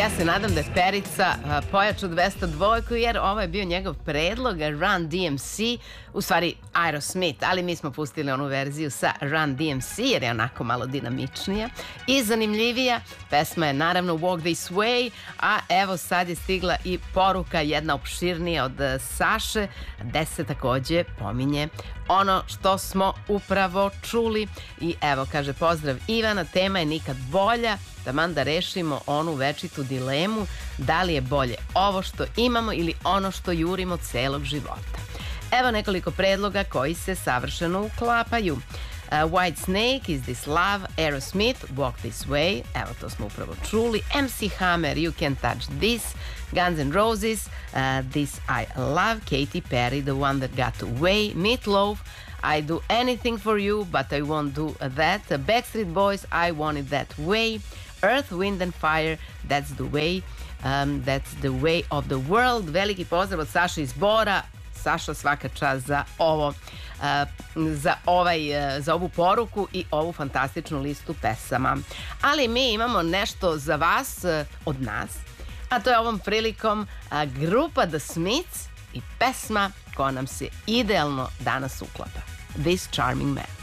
Ja se nadam da je Perica pojačao 202 jer ovo je bio njegov predlog Run DMC, u stvari Aerosmith, ali mi smo pustili onu verziju sa Run DMC jer je onako malo dinamičnija i zanimljivija. Pesma je naravno Walk This Way, a evo sad je stigla i poruka jedna opširnija od Saše, gde se takođe pominje ono što smo upravo čuli i evo kaže pozdrav Ivana, tema je nikad bolja, taman da rešimo onu večitu dilemu da li je bolje ovo što imamo ili ono što jurimo celog života. Evo nekoliko predloga koji se savršeno uklapaju. White Snake, Is This Love, Aerosmith, Walk This Way, evo to smo upravo čuli, MC Hammer, You Can't Touch This, Guns N' Roses, This I Love, Katy Perry, The One That Got Away, Meatloaf, I Do Anything For You, But I Won't Do That, Backstreet Boys, I Want It That Way, Earth, Wind and Fire, That's the Way, That's the Way of the World. Veliki pozdrav od Saše iz Bora. Saša, svaka čast za ovo, za ovu poruku i ovu fantastičnu listu pesama. Ali mi imamo nešto za vas od nas, a to je ovom prilikom grupa The Smiths i pesma koja nam se idealno danas uklapa. This Charming Man.